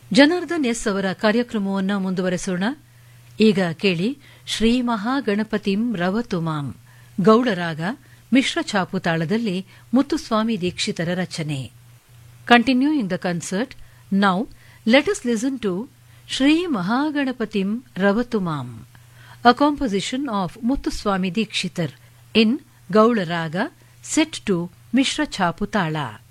Janardhan S ಅವರ ಕಾರ್ಯಕ್ರಮವನ್ನು ಮುಂದುವರೆಸೋಣ. ಈಗ ಕೇಳಿ ಶ್ರೀ ಮಹಾಗಣಪತಿಂ ರವತು ಮಾಂ ಗೌಳರಾಗ ಮಿಶ್ರ ಛಾಪು ತಾಳದಲ್ಲಿ ಮುತ್ತುಸ್ವಾಮಿ ದೀಕ್ಷಿತರ ರಚನೆ. Continuing the concert, now let us listen to Shri ಮಹಾಗಣಪತಿಂ ರವತು ಮಾಂ, a composition of Muthuswami Dikshitar in Gaula Raga set to Mishra Chaputala.